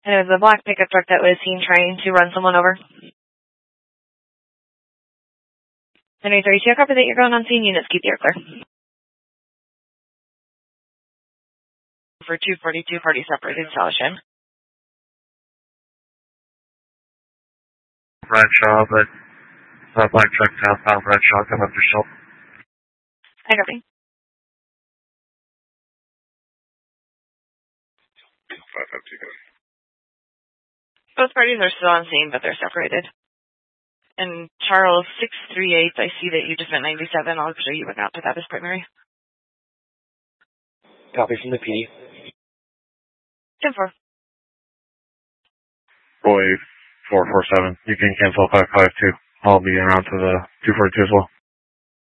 And it was a black pickup truck that was seen trying to run someone over. 1032, copy that you're going on scene. Units, keep the air clear. For 242, party separated, establishing. Bradshaw, but black truck southbound Bradshaw, come up to Schultz. I copy. 552. Both parties are still on scene, but they're separated. And Charles 638, I see that you just went 97. I'll show you went out to that as primary. Copy from the PD. 10-4. Roy 447. You can cancel 552. I'll be around to the 242 as well.